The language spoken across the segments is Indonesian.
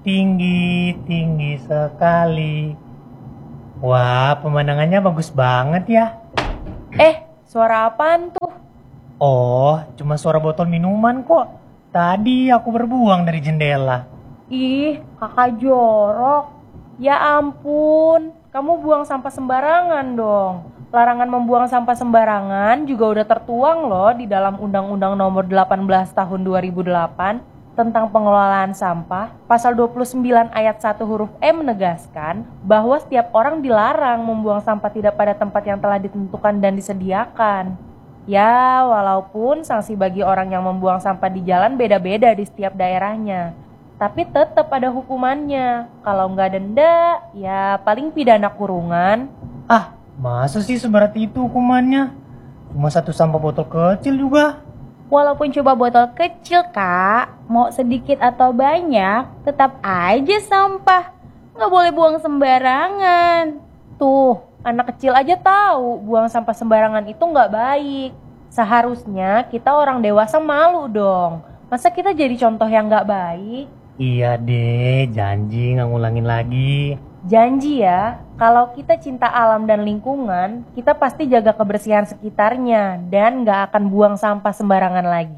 tinggi, tinggi sekali. Wah, pemandangannya bagus banget ya. Suara apaan tuh? Oh, cuma suara botol minuman kok. Tadi aku berbuang dari jendela. Ih, kakak jorok. Ya ampun, kamu buang sampah sembarangan dong. Larangan membuang sampah sembarangan juga udah tertuang loh di dalam Undang-Undang Nomor 18 Tahun 2008 tentang pengelolaan sampah. Pasal 29 ayat 1 huruf E menegaskan bahwa setiap orang dilarang membuang sampah tidak pada tempat yang telah ditentukan dan disediakan. Ya, walaupun sanksi bagi orang yang membuang sampah di jalan beda-beda di setiap daerahnya. Tapi tetap ada hukumannya. Kalau nggak denda, ya paling pidana kurungan. Ah, masa sih seberat itu hukumannya? Cuma satu sampah botol kecil juga. Walaupun coba botol kecil, Kak, mau sedikit atau banyak, tetap aja sampah. Nggak boleh buang sembarangan. Tuh, anak kecil aja tahu buang sampah sembarangan itu nggak baik. Seharusnya kita orang dewasa malu dong. Masa kita jadi contoh yang nggak baik? Iya deh, janji nggak ngulangin lagi. Janji ya, kalau kita cinta alam dan lingkungan, kita pasti jaga kebersihan sekitarnya dan nggak akan buang sampah sembarangan lagi.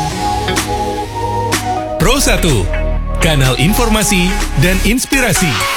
Pro 1, kanal informasi dan inspirasi.